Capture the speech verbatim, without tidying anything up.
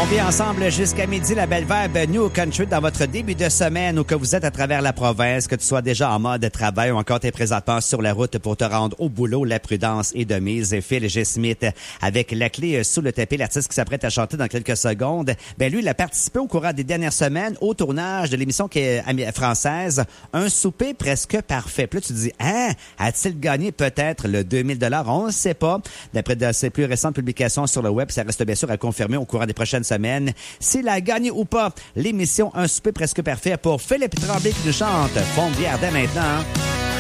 bien ensemble jusqu'à midi, la belle vibe New Country dans votre début de semaine ou que vous êtes à travers la province, que tu sois déjà en mode travail ou encore t'es présentement sur la route pour te rendre au boulot. La prudence est de mise. Phil G. Smith avec la clé sous le tapis, l'artiste qui s'apprête à chanter dans quelques secondes. Ben lui, il a participé au courant des dernières semaines au tournage de l'émission qui est française Un souper presque parfait. Puis là, tu te dis, hein, a-t-il gagné peut-être le deux mille dollars? On ne sait pas. D'après de ses plus récentes publications sur le web, ça reste bien sûr à confirmer au courant des prochaines semaines s'il a gagné ou pas l'émission Un souper presque parfait pour Philippe Tremblay qui nous chante Fond de bière dès maintenant.